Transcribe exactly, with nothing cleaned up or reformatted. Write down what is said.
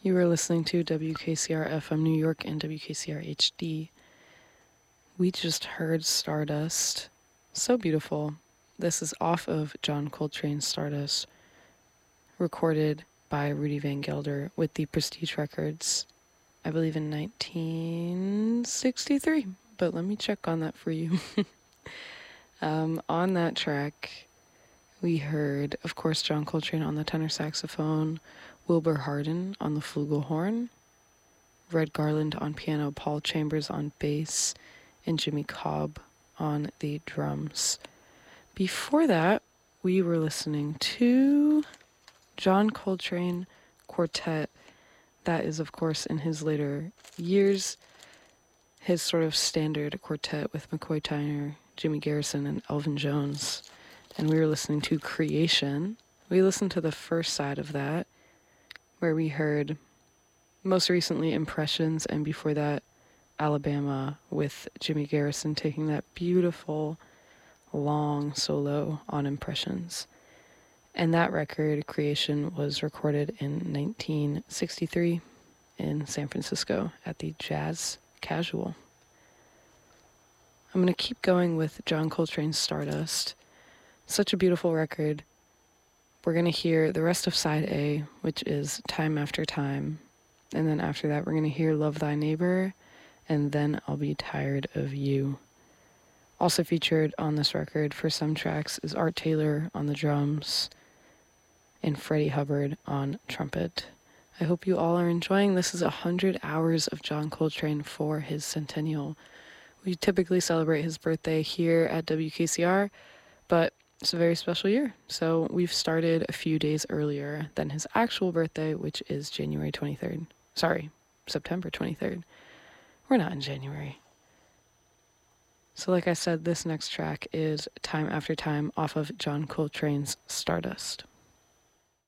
You are listening to W K C R F M New York and W K C R H D. We just heard Stardust. So beautiful. This is off of John Coltrane's Stardust, recorded by Rudy Van Gelder with the Prestige Records, I believe in nineteen sixty-three. But let me check on that for you. um, on that track, we heard, of course, John Coltrane on the tenor saxophone, Wilbur Harden on the flugelhorn, Red Garland on piano, Paul Chambers on bass, and Jimmy Cobb on the drums. Before that, we were listening to John Coltrane Quartet. That is, of course, in his later years, his sort of standard quartet with McCoy Tyner, Jimmy Garrison, and Elvin Jones. And we were listening to Creation. We listened to the first side of that, where we heard most recently Impressions, and before that Alabama, with Jimmy Garrison taking that beautiful long solo on Impressions. And that record, Creation, was recorded in nineteen sixty-three in San Francisco at the Jazz Casual. I'm going to keep going with John Coltrane's Stardust. Such a beautiful record. We're going to hear the rest of side A, which is Time After Time. And then after that, we're going to hear Love Thy Neighbor, and Then I'll Be Tired of You. Also featured on this record for some tracks is Art Taylor on the drums and Freddie Hubbard on trumpet. I hope you all are enjoying. This is one hundred hours of John Coltrane for his centennial. We typically celebrate his birthday here at W K C R, but it's a very special year, so we've started a few days earlier than his actual birthday, which is January twenty-third. Sorry, September twenty-third. We're not in January. So like I said, this next track is Time After Time off of John Coltrane's Stardust.